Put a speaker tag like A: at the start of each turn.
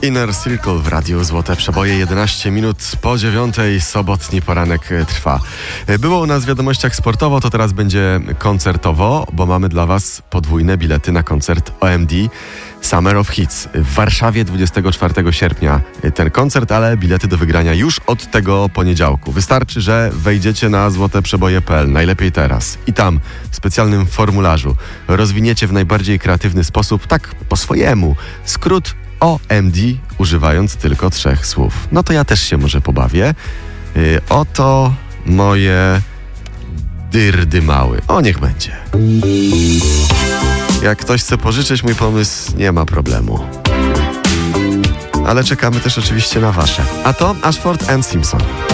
A: Inner Circle w radiu Złote Przeboje. 11 minut po 9, sobotni poranek trwa. Było u nas w wiadomościach sportowo, to teraz będzie koncertowo, bo mamy dla Was podwójne bilety na koncert OMD Summer of Hits w Warszawie 24 sierpnia. Ten koncert, ale bilety do wygrania już od tego poniedziałku. Wystarczy, że wejdziecie na złoteprzeboje.pl, najlepiej teraz. I tam, w specjalnym formularzu, rozwiniecie w najbardziej kreatywny sposób, tak po swojemu, skrót OMD, używając tylko 3 słów. No to ja też się może pobawię. Oto moje dyrdy mały. O, niech będzie. Jak ktoś chce pożyczyć mój pomysł, nie ma problemu. Ale czekamy też oczywiście na wasze. A to Ashford and Simpson.